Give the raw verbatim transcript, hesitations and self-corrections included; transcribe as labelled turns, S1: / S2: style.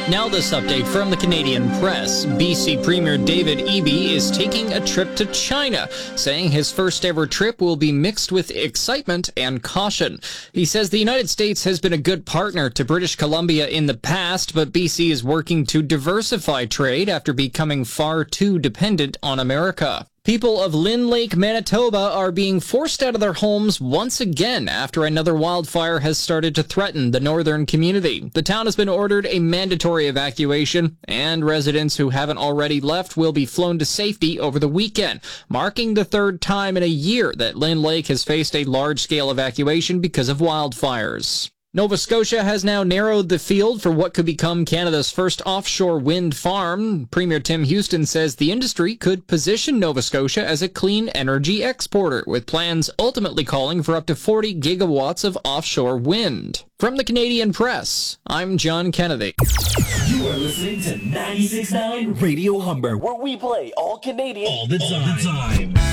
S1: Now this update from the Canadian Press. B C Premier David Eby is taking a trip to China, saying his first ever trip will be mixed with excitement and caution. He says the United States has been a good partner to British Columbia in the past, but B C is working to diversify trade after becoming far too dependent on America. People of Lynn Lake, Manitoba are being forced out of their homes once again after another wildfire has started to threaten the northern community. The town has been ordered a mandatory evacuation, and residents who haven't already left will be flown to safety over the weekend, marking the third time in a year that Lynn Lake has faced a large-scale evacuation because of wildfires. Nova Scotia has now narrowed the field for what could become Canada's first offshore wind farm. Premier Tim Houston says the industry could position Nova Scotia as a clean energy exporter, with plans ultimately calling for up to forty gigawatts of offshore wind. From the Canadian Press, I'm John Kennedy.
S2: You are listening to ninety-six point nine Radio Humber, where we play all Canadian
S3: all the time. All the time.